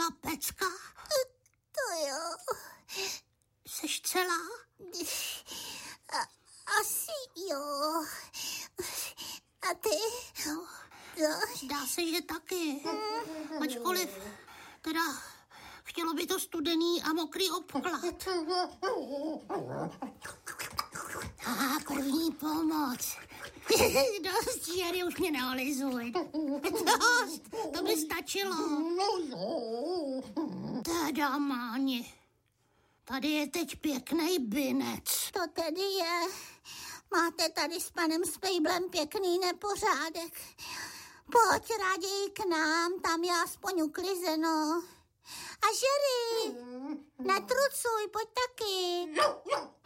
celá pecka? To jo. Seš celá? Asi jo. A ty? No, No. zdá se, že taky. Ačkoliv, teda, chtělo by to studený a mokrý obklad. První pomoc. Dost, Jerry, už mě neolizuj. Dost, to by stačilo. Teda, Máni, tady je teď pěkný binec. To tedy je. Máte tady s panem Spejblem pěkný nepořádek. Pojď raději k nám, tam je aspoň uklizeno. A Jerry, netrucuj, pojď taky.